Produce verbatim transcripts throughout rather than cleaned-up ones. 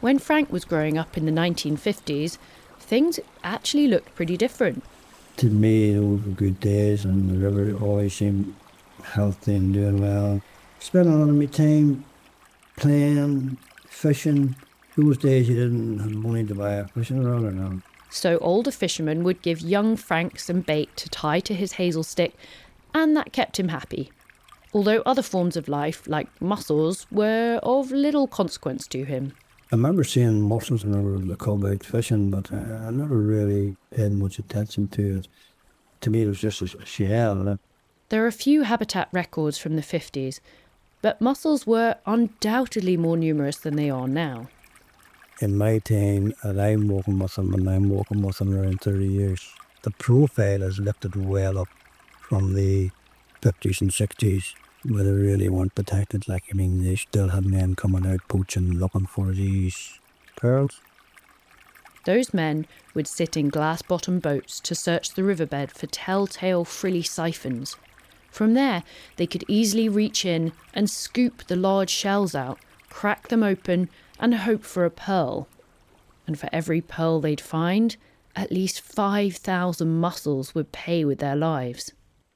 When Frank was growing up in the nineteen fifties, things actually looked pretty different. To me, those were good days, and the river always seemed healthy and doing well. Spent a lot of my time playing, fishing. Those days you didn't have money to buy a fishing rod or nothing. So older fishermen would give young Frank some bait to tie to his hazel stick, and that kept him happy. Although other forms of life, like mussels, were of little consequence to him. I remember seeing mussels whenever I called out fishing, but I never really paid much attention to it. To me, it was just a shell. There are few habitat records from the fifties, but mussels were undoubtedly more numerous than they are now. In my time, and I'm working with them, and I'm working with them around thirty years, the profile has lifted well up from the fifties and sixties, where they really weren't protected. Like, I mean, they still had men coming out poaching, looking for these pearls. Those men would sit in glass-bottom boats to search the riverbed for telltale frilly siphons. From there, they could easily reach in and scoop the large shells out, crack them open, and hope for a pearl. And for every pearl they'd find, at least five thousand mussels would pay with their lives.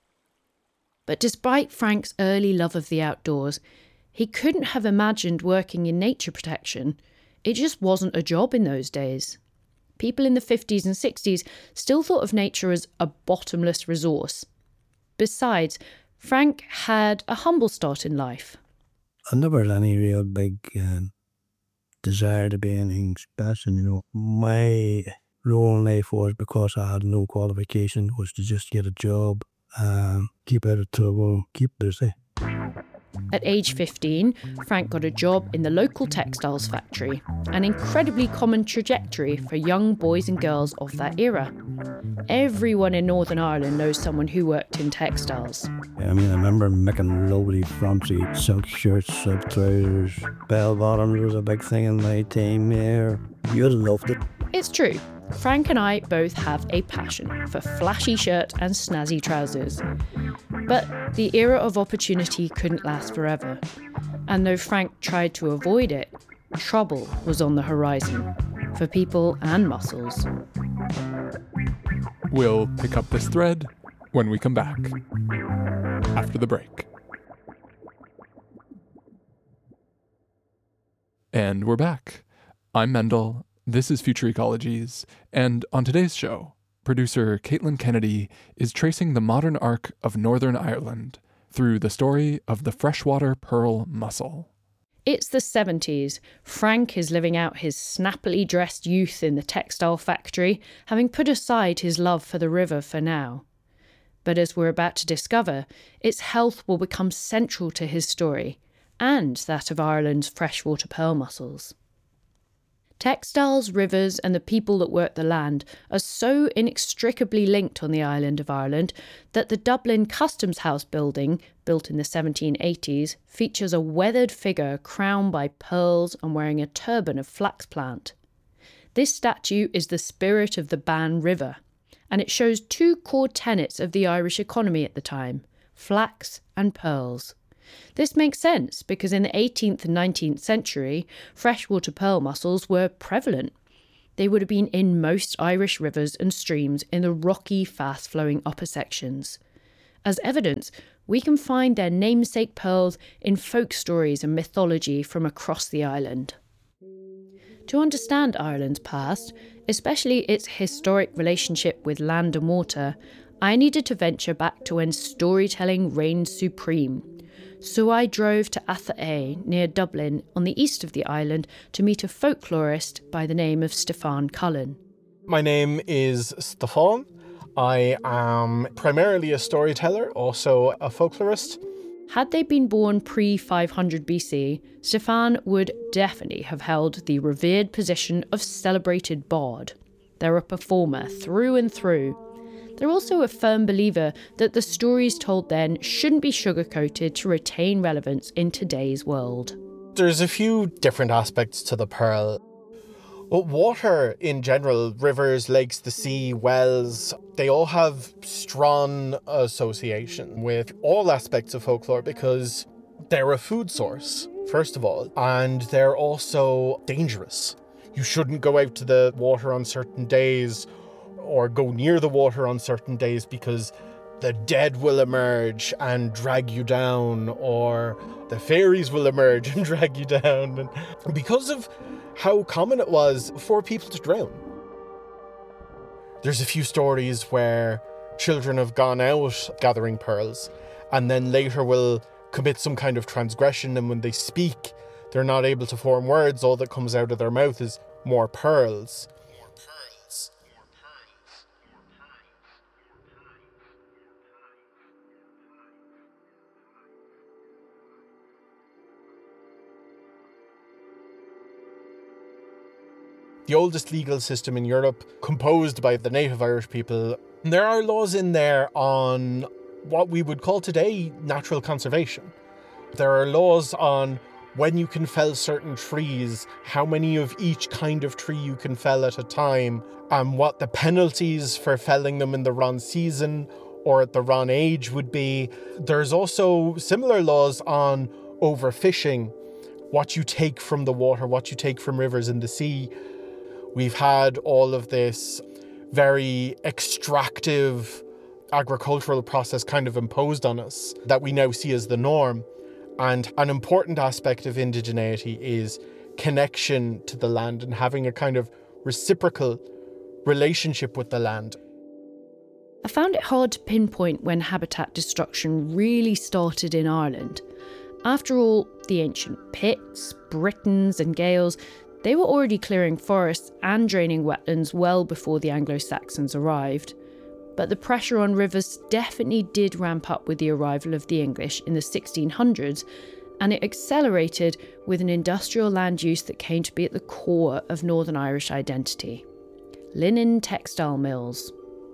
But despite Frank's early love of the outdoors, he couldn't have imagined working in nature protection. It just wasn't a job in those days. People in the fifties and sixties still thought of nature as a bottomless resource. Besides, Frank had a humble start in life. I never had any real big uh, desire to be anything special, you know. My role in life was, because I had no qualification, was to just get a job, um, keep out of trouble, keep busy. At age fifteen, Frank got a job in the local textiles factory, an incredibly common trajectory for young boys and girls of that era. Everyone in Northern Ireland knows someone who worked in textiles. I mean, I remember making lovely fancy silk shirts, silk trousers, bell bottoms was a big thing in my time there. You'd have loved it. It's true. Frank and I both have a passion for flashy shirt and snazzy trousers. But the era of opportunity couldn't last forever. And though Frank tried to avoid it, trouble was on the horizon for people and mussels. We'll pick up this thread when we come back, after the break. And we're back. I'm Mendel. This is Future Ecologies, and on today's show, producer Caitlin Kennedy is tracing the modern arc of Northern Ireland through the story of the freshwater pearl mussel. It's the seventies. Frank is living out his snappily dressed youth in the textile factory, having put aside his love for the river for now. But as we're about to discover, its health will become central to his story, and that of Ireland's freshwater pearl mussels. Textiles, rivers, and the people that work the land are so inextricably linked on the island of Ireland that the Dublin Customs House building, built in the seventeen eighties, features a weathered figure crowned by pearls and wearing a turban of flax plant. This statue is the spirit of the Bann River, and it shows two core tenets of the Irish economy at the time: flax and pearls. This makes sense because in the eighteenth and nineteenth century, freshwater pearl mussels were prevalent. They would have been in most Irish rivers and streams in the rocky, fast-flowing upper sections. As evidence, we can find their namesake pearls in folk stories and mythology from across the island. To understand Ireland's past, especially its historic relationship with land and water, I needed to venture back to when storytelling reigned supreme. So I drove to Athaay, near Dublin, on the east of the island, to meet a folklorist by the name of Stefan Cullen. My name is Stefan. I am primarily a storyteller, also a folklorist. Had they been born pre five hundred B C, Stefan would definitely have held the revered position of celebrated bard. They're a performer through and through. They're also a firm believer that the stories told then shouldn't be sugar-coated to retain relevance in today's world. There's a few different aspects to the pearl. Well, water in general, rivers, lakes, the sea, wells, they all have strong association with all aspects of folklore because they're a food source first of all, and they're also dangerous. You shouldn't go out to the water on certain days or go near the water on certain days because the dead will emerge and drag you down, or the fairies will emerge and drag you down. And because of how common it was for people to drown. There's a few stories where children have gone out gathering pearls and then later will commit some kind of transgression, and when they speak, they're not able to form words. All that comes out of their mouth is more pearls. More pearls. More pearls. More pearls. The oldest legal system in Europe, composed by the native Irish people. There are laws in there on what we would call today natural conservation. There are laws on when you can fell certain trees, how many of each kind of tree you can fell at a time, and what the penalties for felling them in the wrong season or at the wrong age would be. There's also similar laws on overfishing, what you take from the water, what you take from rivers and the sea. We've had all of this very extractive agricultural process kind of imposed on us that we now see as the norm. And an important aspect of indigeneity is connection to the land and having a kind of reciprocal relationship with the land. I found it hard to pinpoint when habitat destruction really started in Ireland. After all, the ancient Picts, Britons and Gaels, they were already clearing forests and draining wetlands well before the Anglo-Saxons arrived. But the pressure on rivers definitely did ramp up with the arrival of the English in the sixteen hundreds, and it accelerated with an industrial land use that came to be at the core of Northern Irish identity: linen textile mills.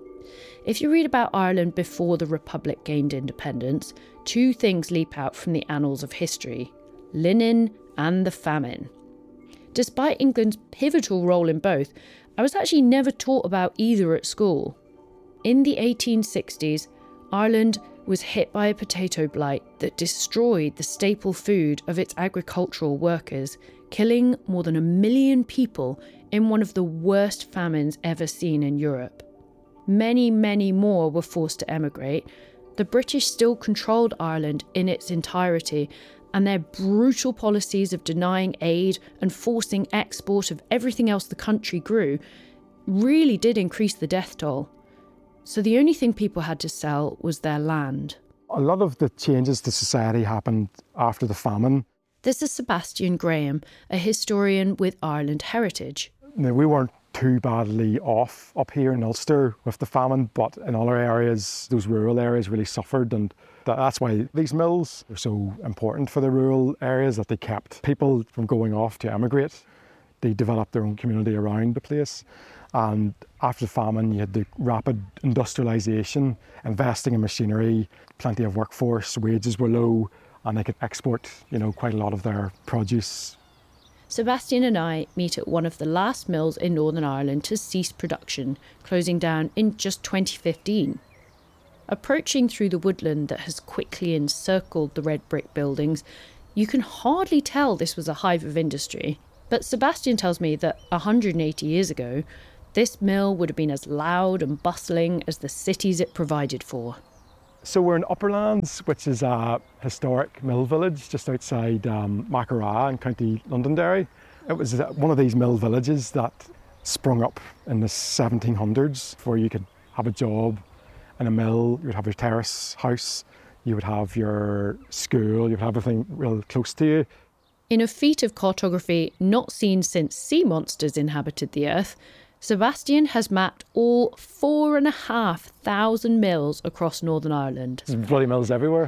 If you read about Ireland before the Republic gained independence, two things leap out from the annals of history: linen and the famine. Despite England's pivotal role in both, I was actually never taught about either at school. In the eighteen sixties, Ireland was hit by a potato blight that destroyed the staple food of its agricultural workers, killing more than a million people in one of the worst famines ever seen in Europe. Many, many more were forced to emigrate. The British still controlled Ireland in its entirety, and their brutal policies of denying aid and forcing export of everything else the country grew really did increase the death toll. So the only thing people had to sell was their land. A lot of the changes to society happened after the famine. This is Sebastian Graham, a historian with Ireland Heritage. Now, we weren't too badly off up here in Ulster with the famine, but in other areas, those rural areas really suffered, and that's why these mills are so important for the rural areas, that they kept people from going off to emigrate. They developed their own community around the place. And after the famine, you had the rapid industrialisation, investing in machinery, plenty of workforce, wages were low, and they could export, you know, quite a lot of their produce. Sebastian and I meet at one of the last mills in Northern Ireland to cease production, closing down in just twenty fifteen. Approaching through the woodland that has quickly encircled the red brick buildings, you can hardly tell this was a hive of industry. But Sebastian tells me that one hundred eighty years ago, this mill would have been as loud and bustling as the cities it provided for. So we're in Upperlands, which is a historic mill village just outside um, Mackeraw in County Londonderry. It was one of these mill villages that sprung up in the seventeen hundreds, where you could have a job in a mill, you would have your terrace house, you would have your school, you would have everything real close to you. In a feat of cartography not seen since sea monsters inhabited the earth, Sebastian has mapped all four and a half thousand mills across Northern Ireland. There's bloody mills everywhere.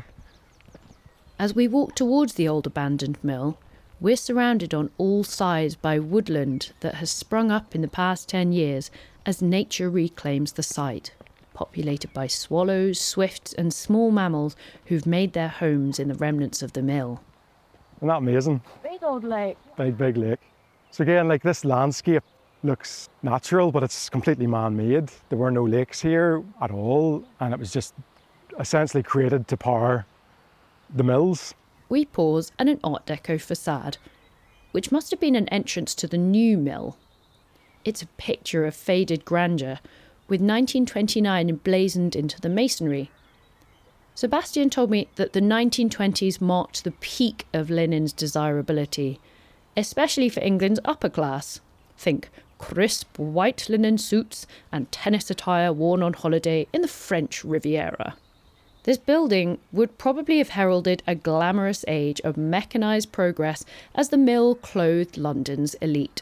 As we walk towards the old abandoned mill, we're surrounded on all sides by woodland that has sprung up in the past ten years as nature reclaims the site, populated by swallows, swifts and small mammals who've made their homes in the remnants of the mill. Isn't that amazing? Big old lake. Big, big lake. So again, like, this landscape looks natural, but it's completely man-made. There were no lakes here at all, and it was just essentially created to power the mills. we pause at an Art Deco facade, which must have been an entrance to the new mill. It's a picture of faded grandeur, with nineteen twenty-nine emblazoned into the masonry. Sebastian told me that the nineteen twenties marked the peak of linen's desirability, especially for England's upper class. Think crisp white linen suits and tennis attire worn on holiday in the French Riviera. This building would probably have heralded a glamorous age of mechanised progress as the mill clothed London's elite.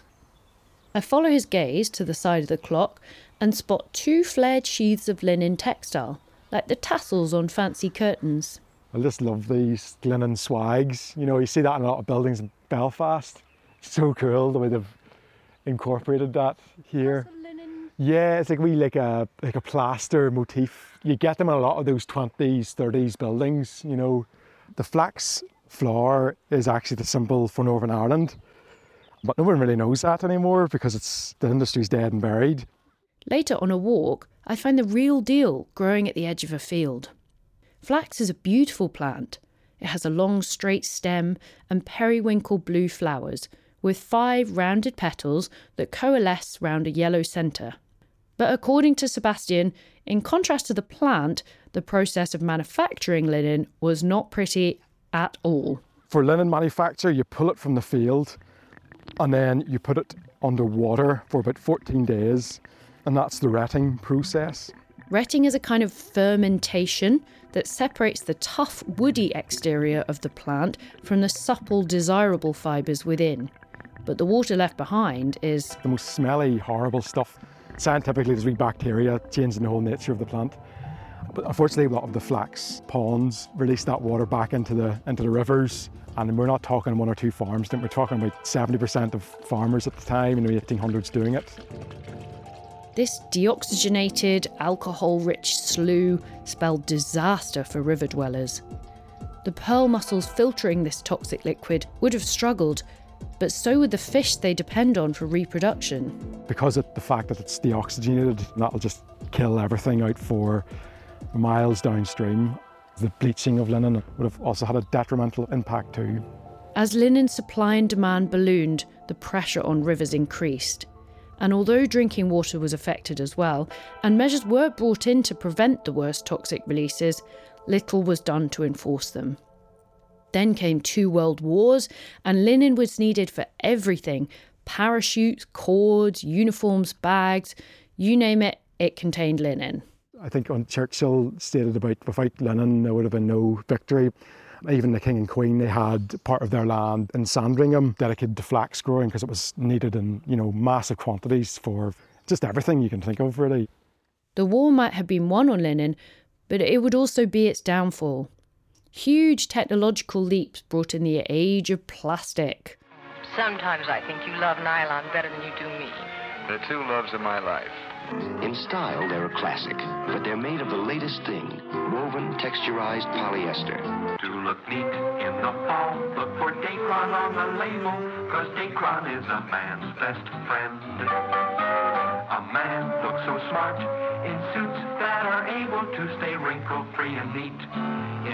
I follow his gaze to the side of the clock and spot two flared sheaths of linen textile, like the tassels on fancy curtains. I just love these linen swags. You know, you see that in a lot of buildings in Belfast. It's so cool the way they've incorporated that here. Yeah, it's like we like a like a plaster motif. You get them in a lot of those twenties, thirties buildings, you know. The flax flower is actually the symbol for Northern Ireland. But no one really knows that anymore because it's the industry's dead and buried. Later on a walk, I find the real deal growing at the edge of a field. Flax is a beautiful plant. It has a long straight stem and periwinkle blue flowers, with five rounded petals that coalesce round a yellow centre. But according to Sebastian, in contrast to the plant, the process of manufacturing linen was not pretty at all. For linen manufacture, you pull it from the field and then you put it under water for about fourteen days, and that's the retting process. Retting is a kind of fermentation that separates the tough, woody exterior of the plant from the supple, desirable fibres within. But the water left behind is the most smelly, horrible stuff. Scientifically, there's wee bacteria changing the whole nature of the plant. But unfortunately, a lot of the flax ponds release that water back into the into the rivers. And we're not talking one or two farms, we're talking about seventy percent of farmers at the time in the eighteen hundreds doing it. This deoxygenated, alcohol-rich slough spelled disaster for river dwellers. The pearl mussels filtering this toxic liquid would have struggled, but so would the fish they depend on for reproduction. Because of the fact that it's deoxygenated, that'll just kill everything out for miles downstream. The bleaching of linen would have also had a detrimental impact too. As linen supply and demand ballooned, the pressure on rivers increased. And although drinking water was affected as well, and measures were brought in to prevent the worst toxic releases, little was done to enforce them. Then came two world wars, and linen was needed for everything. Parachutes, cords, uniforms, bags, you name it, it contained linen. I think when Churchill stated about without linen there would have been no victory. Even the King and Queen, they had part of their land in Sandringham dedicated to flax growing because it was needed in, you know, massive quantities for just everything you can think of, really. The war might have been won on linen, but it would also be its downfall. Huge technological leaps brought in the age of plastic. Sometimes I think you love nylon better than you do me. The two loves of my life. In style, they're a classic, but they're made of the latest thing, woven, texturized polyester. To look neat in the fall, look for Dacron on the label, cause Dacron is a man's best friend. A man looks so smart in suits that are able to stay wrinkle-free and neat.